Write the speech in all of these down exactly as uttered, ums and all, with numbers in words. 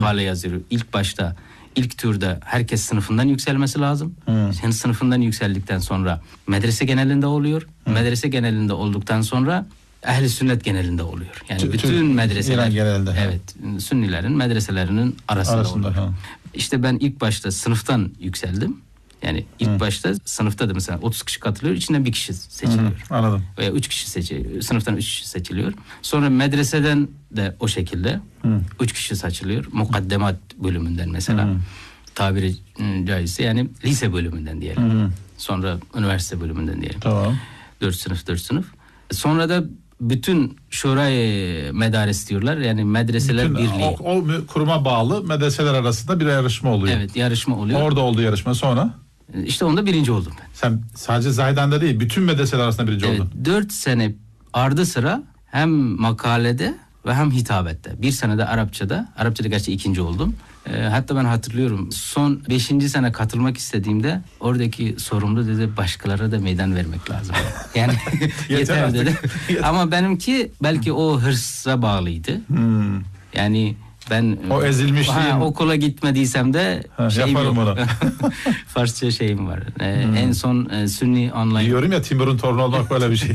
hale yazıyor. İlk başta ilk turda herkes sınıfından yükselmesi lazım. Hı. Sen sınıfından yükseldikten sonra medrese genelinde oluyor. Hı. Medrese genelinde olduktan sonra Ehl-i Sünnet genelinde oluyor. Yani T- bütün T- medreseler. İran genelinde. Evet. Sünnilerin medreselerinin arasında, Arasında, oluyor. ha. İşte ben ilk başta sınıftan yükseldim. Yani ilk Hı. başta sınıfta da mesela otuz kişi katılıyor. İçinden bir kişi seçiliyor. Hı, anladım. Veya üç kişi seçiliyor. Sınıftan üç kişi seçiliyor. Sonra medreseden de o şekilde Hı. üç kişi seçiliyor. Mukaddemat bölümünden mesela. Hı. Tabiri caizse yani lise bölümünden diyelim. Hı. Sonra üniversite bölümünden diyelim. Tamam. Dört sınıf, dört sınıf. Sonra da bütün şurayı medares diyorlar. Yani medreseler bütün birliği. O, o kuruma bağlı medreseler arasında bir yarışma oluyor. Evet, yarışma oluyor. Orada oldu yarışma, sonra? İşte onda birinci oldum ben. Sen sadece Zaydan'da değil, bütün medreseler arasında birinci evet, oldun. Dört sene ardı sıra hem makalede ve hem hitabette. Bir sene de Arapçada. Arapçada gerçi ikinci oldum. E, hatta ben hatırlıyorum, son beşinci sene katılmak istediğimde oradaki sorumlu dedi başkalarına da meydan vermek lazım. Yani yeter, yeter dedi. Ama benimki belki o hırsa bağlıydı. Hmm. Yani ben o ezilmişliğin... okula gitmediysem de ha, şeyim yaparım yok. onu. Farsça şeyim var. Ee, hmm. En son e, Sünni online. Diyorum ya, Timur'un torunu olmak böyle bir şey.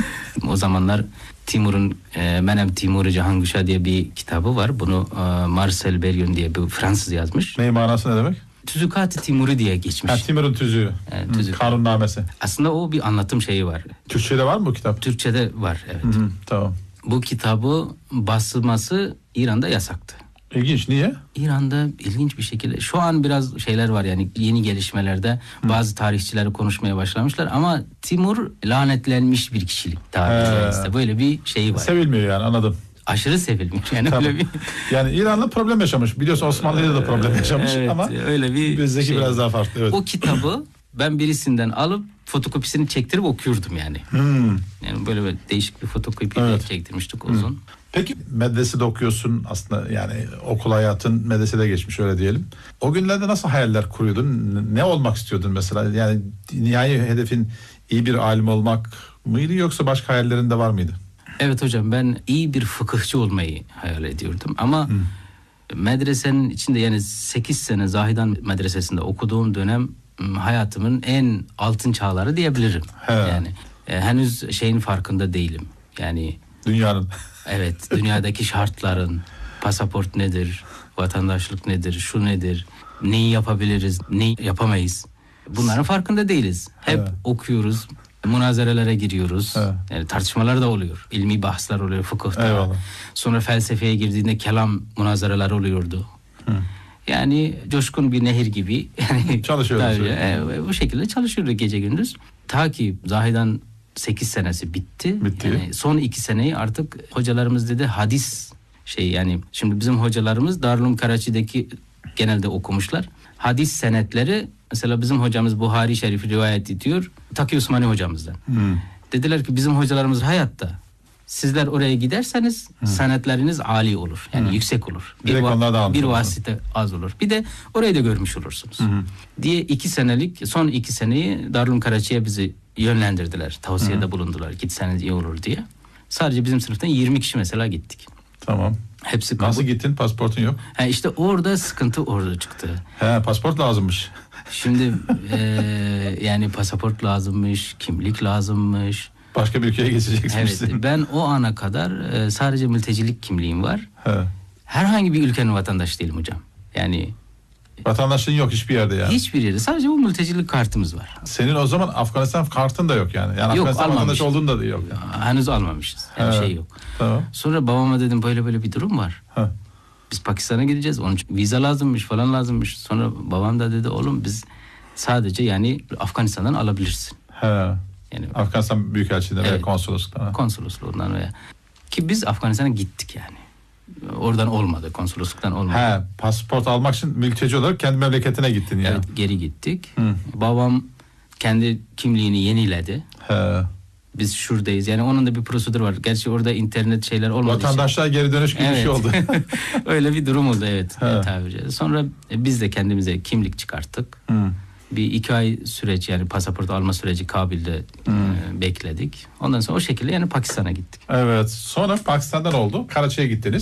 O zamanlar Timur'un e, Menem Timur-u Cahanguşa diye bir kitabı var. Bunu e, Marcel Bergyon diye bir Fransız yazmış. Neyin manası ne demek? Tüzükat-ı Timuri diye geçmiş. Ha, Timur'un tüzüğü. E, tüzük. Kanunnamesi. Aslında o bir anlatım şeyi var. Türkçe'de var mı bu kitap? Türkçe'de var, evet. Hı-hı, tamam. Bu kitabı basılması İran'da yasaktı. İlginç, niye? İran'da ilginç bir şekilde şu an biraz şeyler var, yani yeni gelişmelerde Hı. bazı tarihçileri konuşmaya başlamışlar ama Timur lanetlenmiş bir kişilik tabiri, böyle bir şey var. Sevilmiyor yani, anladım. Aşırı sevilmiş yani. Tabii. Öyle bir... Yani İran'la problem yaşamış. Biliyorsun Osmanlı'da da problem yaşamış evet, ama öyle bir bizdeki şey. Biraz daha farklı. Evet. O kitabı ben birisinden alıp fotokopisini çektirip okuyordum yani. Hmm. Yani böyle, böyle değişik bir fotokopi evet. çektirmiştik uzun. Hmm. Peki medresede okuyorsun aslında, yani okul hayatın medresede geçmiş, öyle diyelim. O günlerde nasıl hayaller kuruyordun? Ne olmak istiyordun mesela? Yani nihai hedefin iyi bir alim olmak mıydı, yoksa başka hayallerin de var mıydı? Evet hocam, ben iyi bir fıkıhçı olmayı hayal ediyordum ama hmm. medresenin içinde, yani sekiz sene Zahidan medresesinde okuduğum dönem hayatımın en altın çağları diyebilirim. He. Yani e, henüz şeyin farkında değilim. Yani dünyanın. Evet, dünyadaki şartların, pasaport nedir, vatandaşlık nedir, şu nedir, neyi yapabiliriz, neyi yapamayız. Bunların farkında değiliz. Hep He. okuyoruz, münazerelere giriyoruz. He. Yani tartışmalar da oluyor. İlmi bahsler oluyor fıkıhta. Eyvallah. Sonra felsefeye girdiğinde kelam münazereler oluyordu. Hı. Yani coşkun bir nehir gibi. Yani çalışıyoruz. E, bu şekilde çalışıyorduk gece gündüz. Ta ki Zahidan sekiz senesi bitti. Bitti. Yani son iki seneyi artık hocalarımız dedi hadis şey, yani şimdi bizim hocalarımız Darülüm Karaçi'deki genelde okumuşlar. Hadis senetleri mesela bizim hocamız Buhari Şerif'i rivayet ediyor. Taki Osmani hocamızdan. Hmm. Dediler ki bizim hocalarımız hayatta. Sizler oraya giderseniz hmm. senetleriniz âli olur. Yani hmm. yüksek olur. Bir, va- bir vasite az olur. Bir de orayı da görmüş olursunuz. Hmm. Diye iki senelik, son iki seneyi Darülüm Karaçi'ye bizi yönlendirdiler. Tavsiyede hmm. bulundular. Gitseniz iyi olur diye. Sadece bizim sınıftan yirmi kişi mesela gittik. Tamam. Hepsi kabul. Nasıl gittin? Pasportun yok. Ha, işte orada sıkıntı orada çıktı. He, pasport lazımmış. Şimdi e, yani pasaport lazımmış, kimlik lazımmış. Başka bir ülkeye geçeceksin. Evet, ben o ana kadar e, sadece mültecilik kimliğim var. He. Herhangi bir ülkenin vatandaşı değilim hocam. Yani vatandaşlığın yok hiçbir yerde yani. Hiçbir yerde. Sadece bu mültecilik kartımız var. Senin o zaman Afganistan kartın da yok yani. Yani yok, Afganistan vatandaşı olduğun da yok. Henüz almamışız. Her He. şey yok. Tamam. Sonra babama dedim böyle böyle bir durum var. He. Biz Pakistan'a gideceğiz. Onun için vize lazımmış falan lazımmış. Sonra babam da dedi oğlum biz sadece yani Afganistan'dan alabilirsin. He. Yani Afganistan Büyükelçiliğinden evet, veya konsolosluktan. Konsolosluğundan veya ki biz Afganistan'a gittik yani. Oradan olmadı, konsolosluktan olmadı. He, pasport almak için mülteci olarak kendi memleketine gittin yani. Evet, geri gittik. Hı. Babam kendi kimliğini yeniledi. He. Biz şuradayız. Yani onun da bir prosedür var. Gerçi orada internet şeyler olmadı. Vatandaşlar geri dönüş gibi evet. bir şey oldu. Öyle bir durum oldu evet. Tabiri. Sonra biz de kendimize kimlik çıkarttık. Hı. Bir iki ay süreç, yani pasaport alma süreci Kabil'de hmm. e, bekledik. Ondan sonra o şekilde yani Pakistan'a gittik. Evet. Sonra Pakistan'dan oldu. Karaçi'ye gittiniz.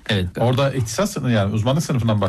Evet. Orada ihtisas sınıfı yani uzmanlık sınıfından